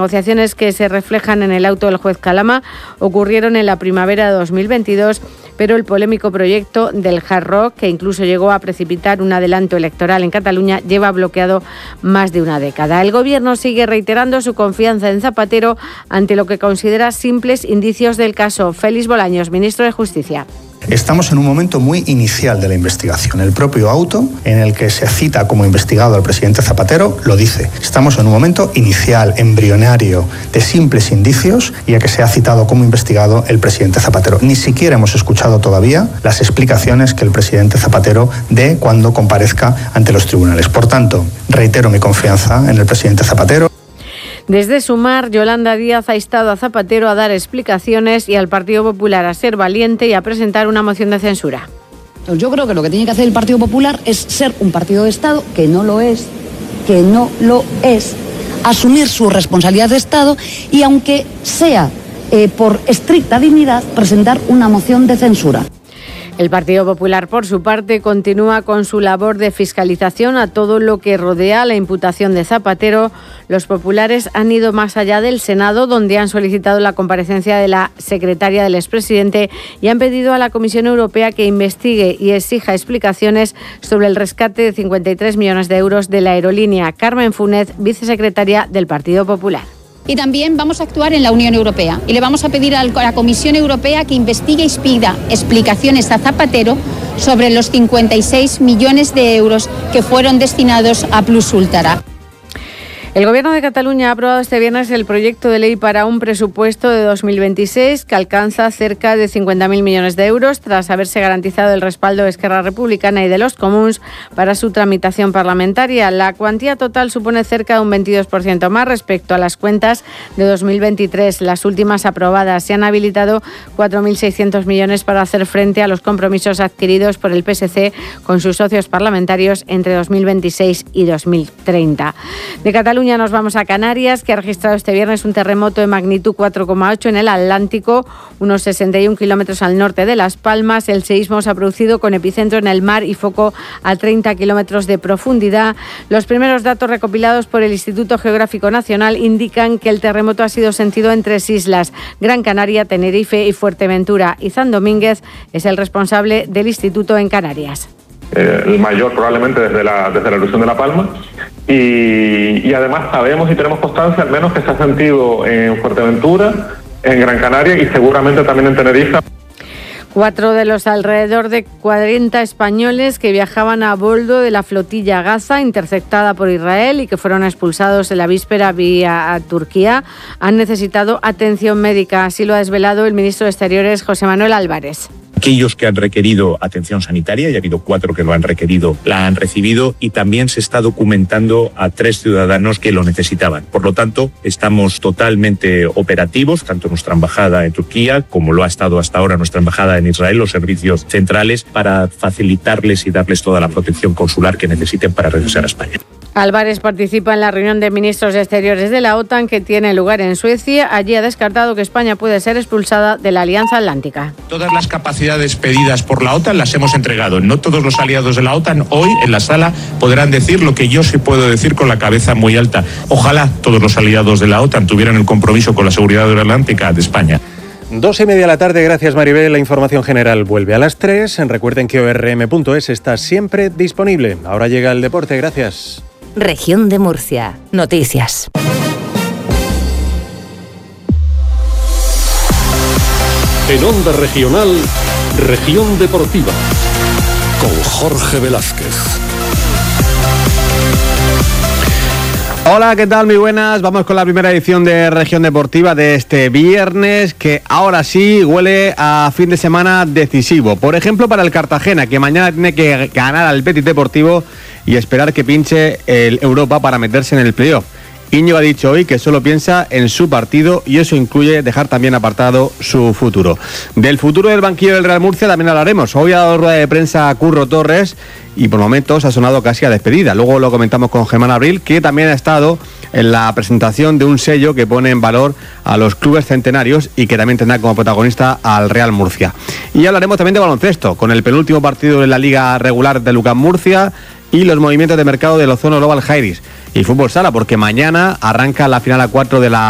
negociaciones que se reflejan en el auto del juez Calama ocurrieron en la primavera de 2022, pero el polémico proyecto del Hard Rock, que incluso llegó a precipitar un adelanto electoral en Cataluña, lleva bloqueado más de una década. El Gobierno sigue reiterando su confianza en Zapatero ante lo que considera simples indicios del caso. Félix Bolaños, ministro de Justicia. Estamos en un momento muy inicial de la investigación. El propio auto en el que se cita como investigado al presidente Zapatero lo dice. Estamos en un momento inicial, embrionario, de simples indicios y a que se ha citado como investigado el presidente Zapatero. Ni siquiera hemos escuchado todavía las explicaciones que el presidente Zapatero dé cuando comparezca ante los tribunales. Por tanto, reitero mi confianza en el presidente Zapatero. Desde Sumar, Yolanda Díaz ha instado a Zapatero a dar explicaciones y al Partido Popular a ser valiente y a presentar una moción de censura. Yo creo que lo que tiene que hacer el Partido Popular es ser un partido de Estado, que no lo es, asumir su responsabilidad de Estado y, aunque sea por estricta dignidad, presentar una moción de censura. El Partido Popular, por su parte, continúa con su labor de fiscalización a todo lo que rodea la imputación de Zapatero. Los populares han ido más allá del Senado, donde han solicitado la comparecencia de la secretaria del expresidente y han pedido a la Comisión Europea que investigue y exija explicaciones sobre el rescate de 53 millones de euros de la aerolínea. Carmen Funes, vicesecretaria del Partido Popular. Y también vamos a actuar en la Unión Europea y le vamos a pedir a la Comisión Europea que investigue y pida explicaciones a Zapatero sobre los 56 millones de euros que fueron destinados a Plus Ultra. El Gobierno de Cataluña ha aprobado este viernes el proyecto de ley para un presupuesto de 2026 que alcanza cerca de 50.000 millones de euros tras haberse garantizado el respaldo de Esquerra Republicana y de los Comuns para su tramitación parlamentaria. La cuantía total supone cerca de un 22% más respecto a las cuentas de 2023. Las últimas aprobadas se han habilitado 4.600 millones para hacer frente a los compromisos adquiridos por el PSC con sus socios parlamentarios entre 2026 y 2030. De Cataluña nos vamos a Canarias, que ha registrado este viernes un terremoto de magnitud 4,8 en el Atlántico, unos 61 kilómetros al norte de Las Palmas. El seísmo se ha producido con epicentro en el mar y foco a 30 kilómetros de profundidad. Los primeros datos recopilados por el Instituto Geográfico Nacional indican que el terremoto ha sido sentido en 3 islas, Gran Canaria, Tenerife y Fuerteventura. Izan Domínguez es el responsable del instituto en Canarias. El mayor probablemente desde la erupción de La Palma y además sabemos y tenemos constancia al menos que se ha sentido en Fuerteventura, en Gran Canaria y seguramente también en Tenerife. 4 de los alrededor de 40 españoles que viajaban a bordo de la flotilla Gaza, interceptada por Israel y que fueron expulsados en la víspera vía Turquía, han necesitado atención médica. Así lo ha desvelado el ministro de Exteriores, José Manuel Álvarez. Aquellos que han requerido atención sanitaria, y ha habido 4 que lo han requerido, la han recibido y también se está documentando a 3 ciudadanos que lo necesitaban. Por lo tanto, estamos totalmente operativos, tanto nuestra embajada en Turquía como lo ha estado hasta ahora nuestra embajada en Israel, los servicios centrales, para facilitarles y darles toda la protección consular que necesiten para regresar a España. Álvarez participa en la reunión de ministros exteriores de la OTAN que tiene lugar en Suecia. Allí ha descartado que España puede ser expulsada de la Alianza Atlántica. Todas las capacidades pedidas por la OTAN las hemos entregado. No todos los aliados de la OTAN hoy en la sala podrán decir lo que yo sí puedo decir con la cabeza muy alta. Ojalá todos los aliados de la OTAN tuvieran el compromiso con la seguridad atlántica de España. 2:30 de la tarde, gracias Maribel. La información general vuelve a las 3. Recuerden que ORM.es está siempre disponible. Ahora llega el deporte, gracias. Región de Murcia. Noticias. En Onda Regional, Región Deportiva, con Jorge Velázquez. Hola, ¿qué tal? Muy buenas. Vamos con la primera edición de Región Deportiva de este viernes, que ahora sí huele a fin de semana decisivo. Por ejemplo, para el Cartagena, que mañana tiene que ganar al Betis Deportivo y esperar que pinche el Europa para meterse en el playoff. Íñigo ha dicho hoy que solo piensa en su partido y eso incluye dejar también apartado su futuro. Del futuro del banquillo del Real Murcia también hablaremos. Hoy ha dado rueda de prensa a Curro Torres y por momentos ha sonado casi a despedida. Luego lo comentamos con Germán Abril, que también ha estado en la presentación de un sello que pone en valor a los clubes centenarios y que también tendrá como protagonista al Real Murcia. Y hablaremos también de baloncesto, con el penúltimo partido de la liga regular de UCAM Murcia y los movimientos de mercado del Ozono Global Jairis. Y fútbol sala, porque mañana arranca la final a 4 de la